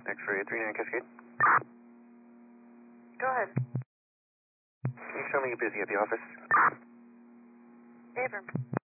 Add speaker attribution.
Speaker 1: X-ray 39 Cascade.
Speaker 2: Go ahead.
Speaker 1: Can you show me you're busy at the office?
Speaker 2: Abram.